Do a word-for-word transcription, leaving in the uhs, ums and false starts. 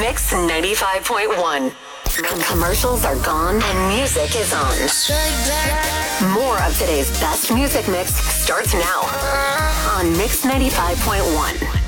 Mix ninety-five point one. Commercials are gone and music is on. More of today's best music mix starts now on Mix ninety-five point one.